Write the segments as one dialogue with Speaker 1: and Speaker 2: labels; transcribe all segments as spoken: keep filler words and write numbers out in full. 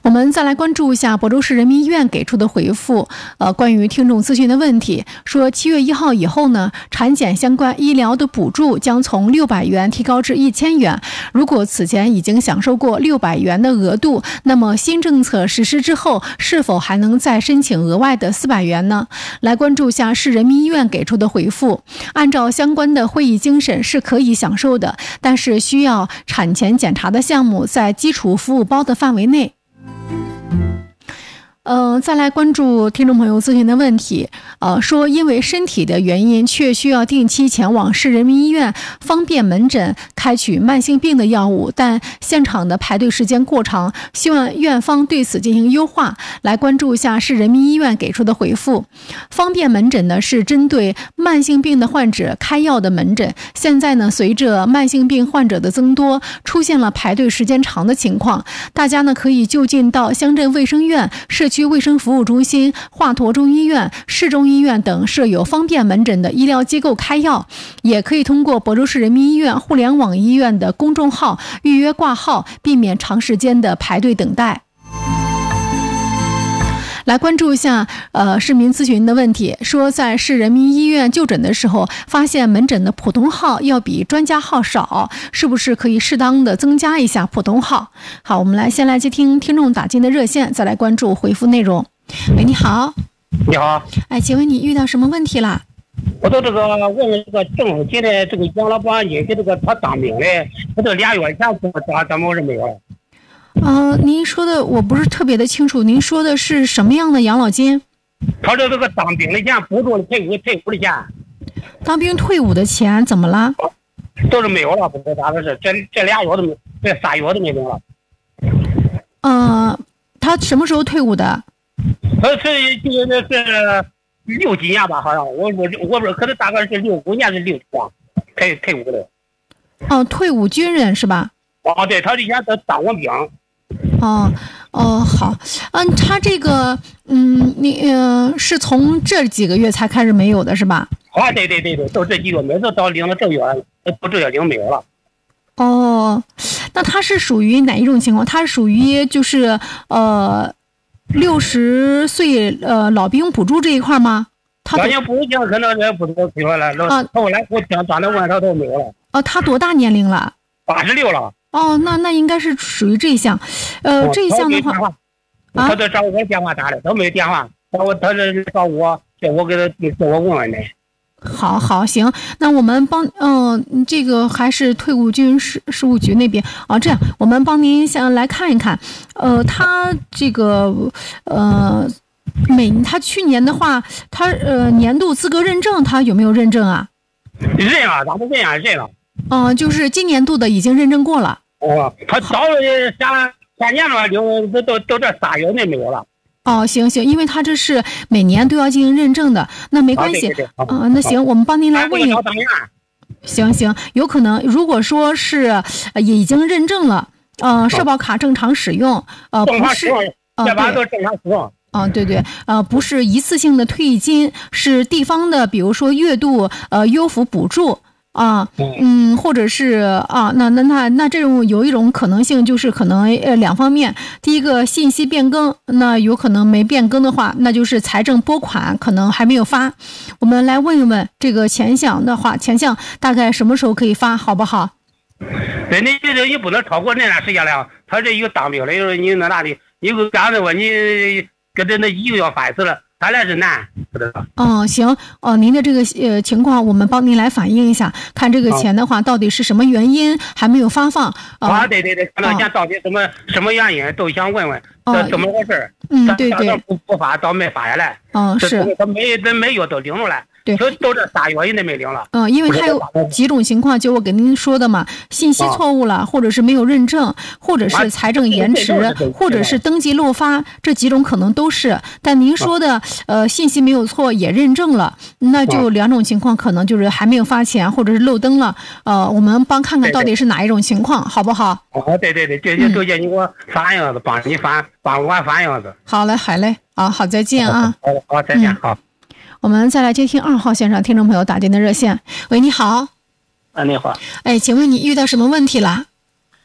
Speaker 1: 我们再来关注一下亳州市人民医院给出的回复，呃，关于听众咨询的问题，说七月一号以后呢，产检相关医疗的补助将从六百元提高至一千元。如果此前已经享受过六百元的额度，那么新政策实施之后，是否还能再申请额外的四百元呢？来关注一下市人民医院给出的回复，按照相关的会议精神是可以享受的，但是需要产前检查的项目在基础服务包的范围内。呃，再来关注听众朋友咨询的问题，呃，说因为身体的原因，却需要定期前往市人民医院方便门诊开取慢性病的药物，但现场的排队时间过长，希望院方对此进行优化。来关注一下市人民医院给出的回复。方便门诊呢是针对慢性病的患者开药的门诊，现在呢随着慢性病患者的增多，出现了排队时间长的情况，大家呢可以就近到乡镇卫生院、社区卫生服务中心、华佗中医院、市中医院等设有方便门诊的医疗机构开药，也可以通过亳州市人民医院互联网医院的公众号预约挂号，避免长时间的排队等待。来关注一下呃市民咨询的问题，说在市人民医院就诊的时候，发现门诊的普通号要比专家号少，是不是可以适当的增加一下普通号？好，我们来先来接听听众打进的热线，再来关注回复内容。喂，你好。
Speaker 2: 你好。
Speaker 1: 哎，请问你遇到什么问题啦？
Speaker 2: 我都这个问问这个政府现在这个养老保险金给这个他当兵的，我这俩月前怎么咋怎么是没有了？
Speaker 1: 呃，您说的我不是特别的清楚，您说的是什么样的养老金？
Speaker 2: 他这这个当兵的钱补助退伍退伍的钱。
Speaker 1: 当兵退伍的钱怎么了？
Speaker 2: 都是没有了，不知道咋回事，这这俩月都没，这仨月都没领了。
Speaker 1: 呃，他什么时候退伍的？
Speaker 2: 他是就是那是六几年吧，好像我我我不是，可能大概是六五年是六年退退伍的。
Speaker 1: 哦，退伍军人是吧？
Speaker 2: 哦，对，他以前他当过兵。
Speaker 1: 哦哦，好，嗯，他这个，嗯，你呃是从这几个月才开始没有的是吧？
Speaker 2: 啊，对对对对，都这几个月，每次到领了这月，到这月领没有了。
Speaker 1: 哦，那他是属于哪一种情况？他属于就是呃六十岁呃老兵补助这一块吗？他
Speaker 2: 老兵补助可能也不都退出来了，
Speaker 1: 啊，
Speaker 2: 后来我听张的问他都没有了。
Speaker 1: 哦，他多大年龄了？
Speaker 2: 八十六了。
Speaker 1: 哦，那那应该是属于这一项，呃，
Speaker 2: 哦、
Speaker 1: 这一项的话，
Speaker 2: 他在找我电话打的，他没有电话，他我他这找我，叫我给他叫我问问的。
Speaker 1: 好好行，那我们帮嗯、呃，这个还是退伍军事事务局那边啊，这样我们帮您先来看一看，呃，他这个呃每他去年的话，他呃年度资格认证他有没有认证啊？
Speaker 2: 认了，咱们认啊认了。
Speaker 1: 哦、呃，就是今年度的已经认证过了。
Speaker 2: 哦，他早了前前年了，留都都都这仨月内没有了。
Speaker 1: 哦，行行，因为他这是每年都要进行认证的，那没关系。啊、呃，那行，我们帮您来问一下。行行，有可能，如果说是呃已经认证了，呃，社保卡正常使用，呃，不是，
Speaker 2: 呃，对，正常使用。
Speaker 1: 啊、呃，对对，呃，不是一次性的退役金，是地方的，比如说月度呃优抚补助。啊，嗯，或者是啊，那那那那这种有一种可能性，就是可能呃两方面，第一个信息变更，那有可能没变更的话，那就是财政拨款可能还没有发。我们来问一问这个钱项的话，钱项大概什么时候可以发，好不好？
Speaker 2: 对，你这也不能超过那段时间了。他这一个当兵的，就是你那哪里，你个干的话，你跟着那一个月发一次了。咱俩是难，不知道。
Speaker 1: 哦，行，哦，您的这个呃情况，我们帮您来反映一下，看这个钱的话，到底是什么原因还没有发放？
Speaker 2: 呃、啊，对对对，看到钱到底什么、哦、什么原因，都想问问，这、哦、怎么回事？
Speaker 1: 嗯，对对。
Speaker 2: 不不发，到没发下来。
Speaker 1: 嗯、哦，是。
Speaker 2: 他每这每月都领出来。对，都都这仨月以内没领了。
Speaker 1: 嗯，因为还有几种情况，就我给您说的嘛，信息错误了，啊、或者是没有认证，或者是财政延迟，啊、或者是登记漏发，这几种可能都是。但您说的，呃，信息没有错，也认证了，那就两种情况，可能就是还没有发钱，或者是漏登了。呃，我们帮看看到底是哪一种情况，好不好？
Speaker 2: 哦，对对对，这就就叫你给我反映子，帮你反帮我反映子。
Speaker 1: 好嘞，好嘞，啊，好，再见啊。
Speaker 2: 好，好，再见，好。
Speaker 1: 我们再来接听二号线上听众朋友打进的热线。喂，你好。
Speaker 3: 啊，你好。
Speaker 1: 哎，请问你遇到什么问题了？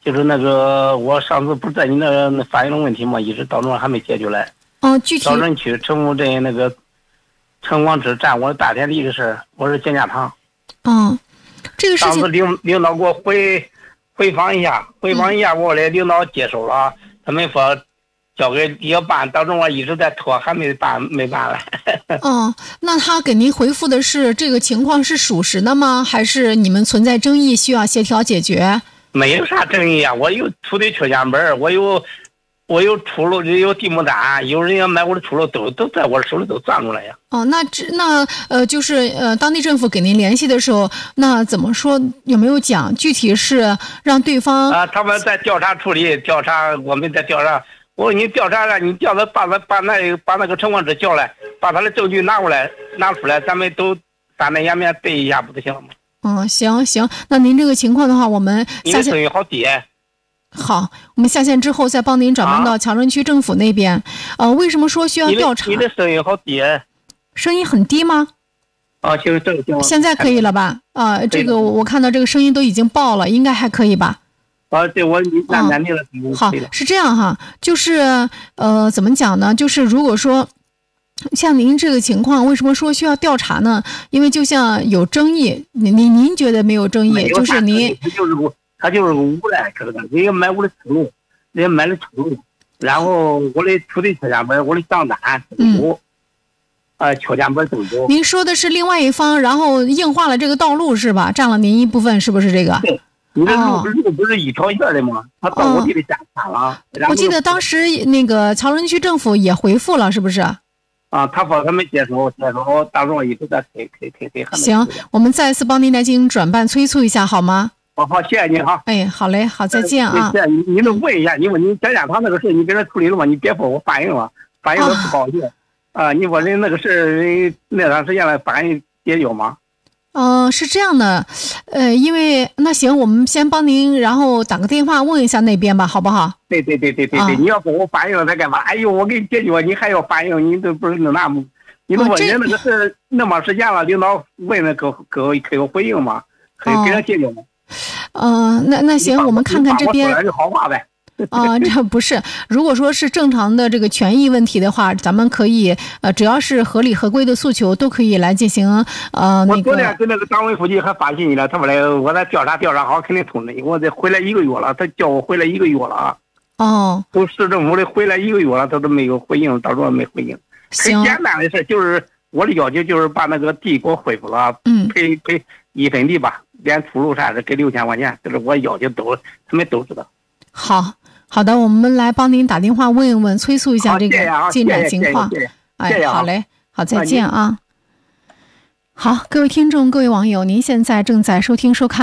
Speaker 2: 就是那个我上次不是在你那那反映的问题嘛，一直到那还没解决来。
Speaker 1: 哦，具体。
Speaker 2: 赵镇区陈府镇那个陈光之占我的大田地的事，我是建家堂。
Speaker 1: 嗯，这个事情。
Speaker 2: 上次领领导给我回回访一下，回访一下，我的领导接手了，嗯、他们说交给要办，当中我一直在拖，还没办，没办来。
Speaker 1: 哦，那他给您回复的是这个情况是属实的吗？还是你们存在争议，需要协调解决？
Speaker 2: 没有啥争议啊，我有土地确权本，我有我有出路，有地目单，有人要买我的出路，都都在我手里都攥出来呀。
Speaker 1: 哦，那这那呃，就是呃，当地政府给您联系的时候，那怎么说？有没有讲具体是让对方
Speaker 2: 啊？他们在调查处理，调查我们在调查。我说你调查了，你叫他把他把那把那个陈光之叫来，把他的证据拿过来，拿出来，咱们都三面颜面对一下，不就行了吗？
Speaker 1: 嗯，行行，那您这个情况的话，我们下线。
Speaker 2: 你的声音好低。
Speaker 1: 好，我们下线之后再帮您转换到强镇区政府那边。啊、呃，为什么说需要调查？
Speaker 2: 你的, 你的声音好低。
Speaker 1: 声音很低吗？
Speaker 2: 啊，行行行。
Speaker 1: 现在可以了吧？啊、呃，这个我我看到这个声音都已经爆了，应该还可以吧？
Speaker 2: 啊，对，我难难听了。
Speaker 1: 嗯、好，是这样哈，就是呃，怎么讲呢？就是如果说像您这个情况，为什么说需要调查呢？因为就像有争议，您您您觉得没有争议，就是您
Speaker 2: 他就是个他就是个无赖，知道吧？人家买我的出路，人家买了出路，然后我的土地确权本、我的账单都有，呃，确权本都有。
Speaker 1: 您说的是另外一方，然后硬化了这个道路是吧？占了您一部分，是不是这个？
Speaker 2: 对。你的路不是路不是一条线的吗？他到我地里下铲了。
Speaker 1: 我记得当时那个长春区政府也回复了，是不是？
Speaker 2: 啊，他说他们接收接收，当中一直在推推推推。
Speaker 1: 行，我们再次帮您来进行转办催促一下，好吗？
Speaker 2: 好好，谢谢您哈。
Speaker 1: 哎，好嘞，好，再见啊。
Speaker 2: 谢谢你，你能问一下，你问你蒋家堂那个事，你给他处理了吗？你别说我反映了，反映了不高兴啊。你说人那个事那段时间来反映解决吗？
Speaker 1: 嗯、呃，是这样的，呃，因为那行，我们先帮您，然后打个电话问一下那边吧，好不好？
Speaker 2: 对对对对对对，啊、你要跟我反映了，他干嘛？哎呦，我给你解决，你还要反映，你都不是那那么，你都问人那个事那么时间了，领导问了给给我给我回应吗？可以给他解决吗？
Speaker 1: 嗯、呃，那那行，我们看看这边。
Speaker 2: 就好话呗。
Speaker 1: 啊、呃，这不是。如果说是正常的这个权益问题的话，咱们可以呃，只要是合理合规的诉求，都可以来进行呃那个。
Speaker 2: 我昨天跟那个党委书记还发信息了，他说来我在调查调查好，肯定通知你。我这回来一个月了，他叫我回来一个月了。
Speaker 1: 哦。
Speaker 2: 从市政府的回来一个月了，他都没有回应，到时候没回应。
Speaker 1: 行。
Speaker 2: 很简单的事，就是我的要求就是把那个地给我恢复了，
Speaker 1: 嗯，
Speaker 2: 赔赔一分地吧，连出路啥的给六千块钱，这是我要求都他们都知道。
Speaker 1: 好。好的，我们来帮您打电话问一问，催促一下这个进展情况。哎，好嘞，好，再见啊。好，各位听众，各位网友，您现在正在收听收看